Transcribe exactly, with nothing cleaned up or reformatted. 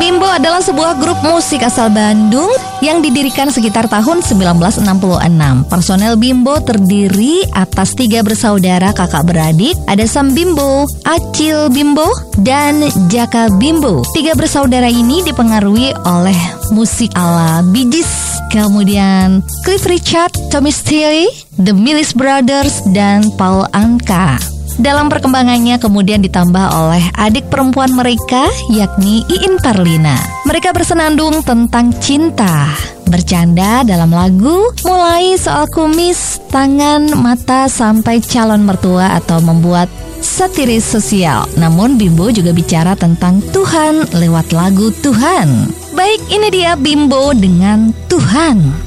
Bimbo adalah sebuah grup musik asal Bandung yang didirikan sekitar tahun sembilan belas enam puluh enam. Personel Bimbo terdiri atas tiga bersaudara kakak beradik. Ada Sam Bimbo, Acil Bimbo, dan Jaka Bimbo. Tiga bersaudara ini dipengaruhi oleh musik ala Bee Gees, kemudian Cliff Richard, Tommy Steele, The Mills Brothers, dan Paul Anka. Dalam perkembangannya kemudian ditambah oleh adik perempuan mereka, yakni Iin Parlina. Mereka bersenandung tentang cinta, bercanda dalam lagu, mulai soal kumis, tangan, mata, sampai calon mertua atau membuat satiris sosial. Namun Bimbo juga bicara tentang Tuhan lewat lagu Tuhan. Baik, ini dia Bimbo dengan Tuhan.